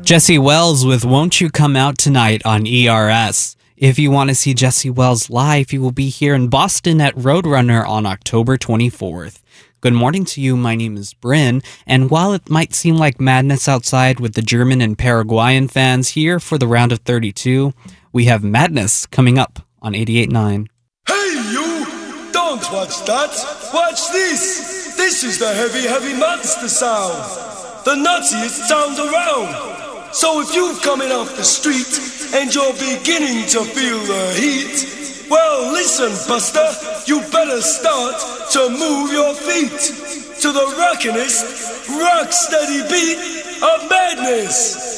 Jesse Wells with Won't You Come Out Tonight on ERS. If you want to see Jesse Wells live, he will be here in Boston at Roadrunner on October 24th. Good morning to you, my name is Bryn, and while it might seem like madness outside with the German and Paraguayan fans here for the round of 32, we have madness coming up on 88.9. Hey you! Don't watch that! Watch this! This is the heavy, heavy monster sound! The nuttiest sound around! So if you're coming off the street and you're beginning to feel the heat, well, listen, Buster, you better start to move your feet to the rockinest, rock-steady beat of madness.